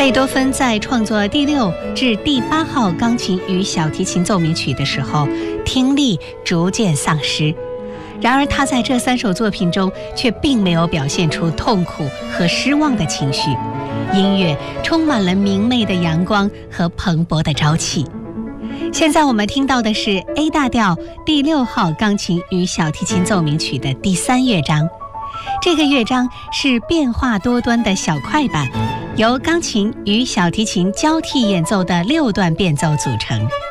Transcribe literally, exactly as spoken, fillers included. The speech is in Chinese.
贝多芬在创作第六至第八号钢琴与小提琴奏鸣曲的时候，听力逐渐丧失。然而他在这三首作品中却并没有表现出痛苦和失望的情绪，音乐充满了明媚的阳光和蓬勃的朝气。现在我们听到的是 A 大调第六号钢琴与小提琴奏鸣曲的第三乐章。这个乐章是变化多端的小快板，由钢琴与小提琴交替演奏的六段变奏组成。